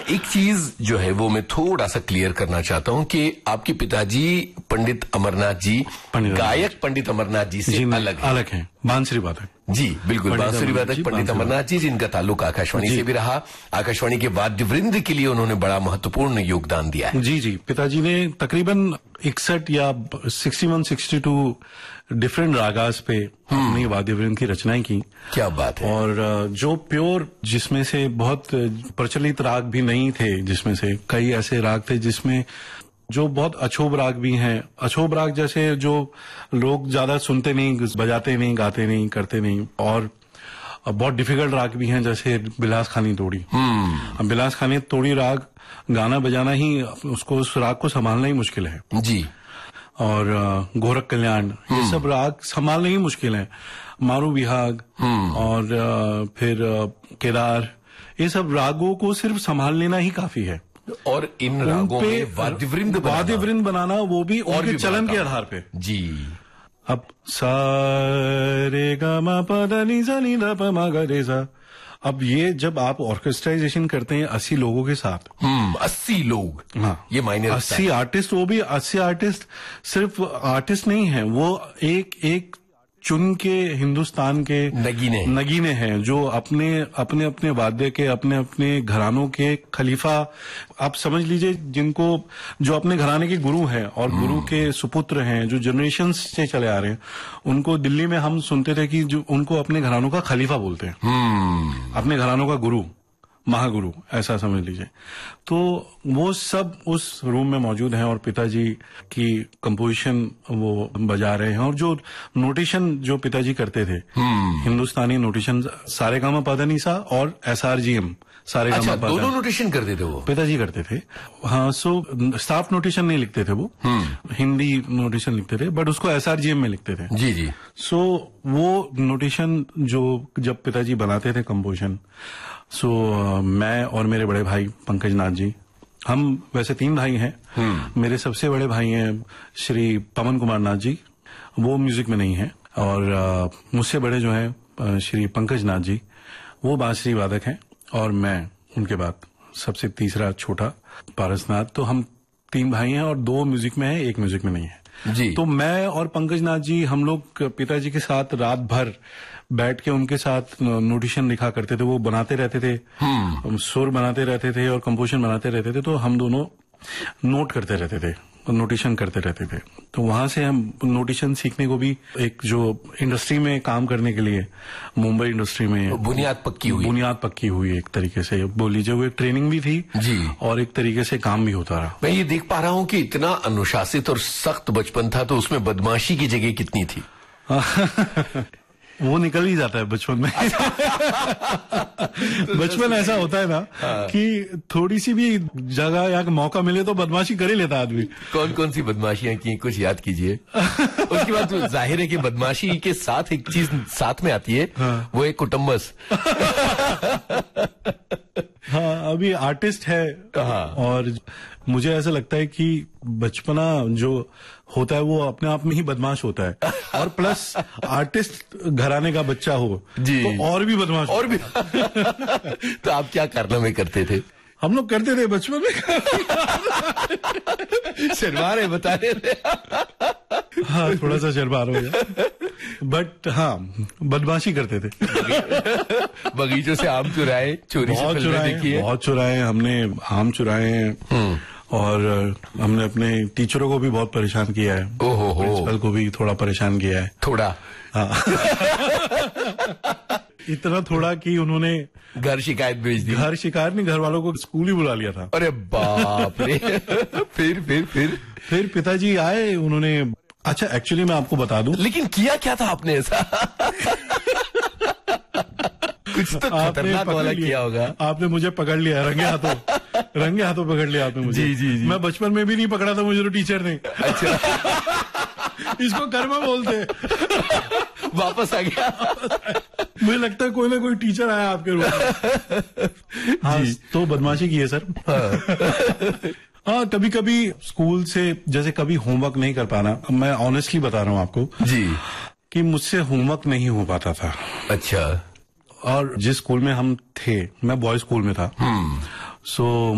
एक चीज जो है वो मैं थोड़ा सा क्लियर करना चाहता हूं कि आपके पिताजी पंडित अमरनाथ जी गायक पंडित अमरनाथ जी से अलग हैं, बांसुरी वादक। जी बिल्कुल, बांसुरी वादक पंडित अमरनाथ जी, जिनका ताल्लुक आकाशवाणी से भी रहा। आकाशवाणी के वाद्य वृंद के लिए उन्होंने बड़ा महत्वपूर्ण योगदान दिया है। जी, पिताजी ने तकरीबन 61 या 61-62 डिफरेंट रागास पे अपनी वाद्य वृंद की रचनाएं की। क्या बात है। और जो प्योर, जिसमें से बहुत प्रचलित राग भी नहीं थे, जिसमें से कई ऐसे राग थे जिसमें जो बहुत अछोब राग भी हैं। अछोब राग जैसे जो लोग ज्यादा सुनते नहीं, बजाते नहीं, गाते नहीं, करते नहीं। और बहुत डिफिकल्ट राग भी हैं, जैसे बिलास खानी तोड़ी। अब बिलास खानी तोड़ी राग गाना बजाना ही, उसको उस राग को संभालना ही मुश्किल है जी। और गोरख कल्याण, ये सब राग संभालना ही मुश्किल है। मारू बिहाग और फिर केदार, ये सब रागों को सिर्फ संभाल लेना ही काफी है। और इन रागों में वाद्य वृंद बनाना, वो भी उनके चलन के आधार पे। जी। अब सा रे गा मा पा धा नी सा नी धा पा मा गा रे सा, अब ये जब आप ऑर्केस्ट्राइजेशन करते हैं 80 लोगों के साथ, 80 लोग, हाँ, ये मायने 80 आर्टिस्ट, वो भी 80 आर्टिस्ट सिर्फ आर्टिस्ट नहीं है, वो एक चुन के हिंदुस्तान के नगीने हैं, जो अपने वाद्य के, अपने घरानों के खलीफा, आप समझ लीजिए, जिनको, जो अपने घराने के गुरु हैं और गुरु के सुपुत्र हैं, जो जनरेशन से चले आ रहे हैं, उनको दिल्ली में हम सुनते थे कि जो उनको अपने घरानों का खलीफा बोलते हैं, अपने घरानों का गुरु, महागुरु, ऐसा समझ लीजिए। तो वो सब उस रूम में मौजूद हैं और पिताजी की कंपोजिशन वो बजा रहे हैं। और जो नोटेशन जो पिताजी करते थे, हिंदुस्तानी नोटेशन, सारे गामा पा धा नी सा और SRGM, सारे गामा पा धा, दोनों नोटेशन करते थे वो, पिताजी करते थे। हाँ, सो स्टाफ नोटेशन नहीं लिखते थे वो, हिंदी नोटेशन लिखते थे, बट उसको SRGM में लिखते थे। जी जी। सो वो नोटेशन जो जब पिताजी बनाते थे कंपोजिशन, मैं और मेरे बड़े भाई पंकज नाथ जी, हम वैसे 3 भाई हैं। मेरे सबसे बड़े भाई हैं श्री पवन कुमार नाथ जी, वो म्यूजिक में नहीं है। और मुझसे बड़े जो हैं श्री पंकज नाथ जी, वो बांसुरी वादक हैं। और मैं उनके बाद सबसे तीसरा छोटा पारसनाथ। तो हम 3 भाई हैं और 2 म्यूजिक में है, 1 म्यूजिक में नहीं है जी। तो मैं और पंकज नाथ जी, हम लोग पिताजी के साथ रात भर बैठ के उनके साथ नोटेशन लिखा करते थे, वो बनाते रहते थे, सुर बनाते रहते थे और कंपोजिशन बनाते रहते थे। तो हम दोनों नोट करते रहते थे, नोटेशन करते रहते थे। तो वहां से हम नोटेशन सीखने को भी, एक जो इंडस्ट्री में काम करने के लिए, मुंबई इंडस्ट्री में बुनियाद पक्की हुई एक तरीके से बोल लीजिए। वो एक ट्रेनिंग भी थी जी, और एक तरीके से काम भी होता रहा। मैं ये देख पा रहा हूँ कि इतना अनुशासित और सख्त बचपन था, तो उसमें बदमाशी की जगह कितनी थी? वो निकल ही जाता है बचपन में। बचपन ऐसा होता है ना कि थोड़ी सी भी जगह या मौका मिले तो बदमाशी कर ही लेता आदमी। कौन कौन सी बदमाशियां की, कुछ याद कीजिए। उसके बाद तो जाहिर है कि बदमाशी के साथ एक चीज साथ में आती है, वो एक कुटुम्बस। हाँ, अभी आर्टिस्ट है और मुझे ऐसा लगता है कि बचपना जो होता है वो अपने आप में ही बदमाश होता है, और प्लस आर्टिस्ट घराने का बच्चा हो जी, तो और भी बदमाश और भी। तो आप क्या कारनामे करते थे? हम लोग करते थे बचपन में। शर्मा रहे, बता रहे थे। हाँ, थोड़ा सा शर्मा हो गया, बट हाँ, बदमाशी करते थे। बगीचों से आम चुराए, चोरी से फिल्में देखी है? बहुत चुराए हमने, आम चुराए हैं। और हमने अपने टीचरों को भी बहुत परेशान किया है। ओहो, प्रिंसिपल को भी थोड़ा परेशान किया है। थोड़ा? हाँ। इतना थोड़ा कि उन्होंने घर शिकायत भेज दी। घर शिकायत नहीं, घर वालों को स्कूल ही बुला लिया था। अरे बाप रे। फिर पिताजी आए, उन्होंने, अच्छा एक्चुअली मैं आपको बता दूं, लेकिन किया क्या था आपने ऐसा? कुछ तो खतरनाक वाला किया होगा। आपने मुझे पकड़ लिया रंगे हाथों पकड़ लिया आपने मुझे। जी। मैं बचपन में भी नहीं पकड़ा था मुझे तो टीचर ने। अच्छा। इसको कर्म बोलते। वापस आ गया। मुझे लगता है कोई ना कोई टीचर आया आपके रूम में। हाँ, तो बदमाशी की है सर। हाँ, कभी कभी स्कूल से, जैसे कभी होमवर्क नहीं कर पाना, मैं ऑनेस्टली बता रहा हूँ आपको जी, कि मुझसे होमवर्क नहीं हो पाता था। अच्छा। और जिस स्कूल में हम थे, मैं बॉयज स्कूल में था, सो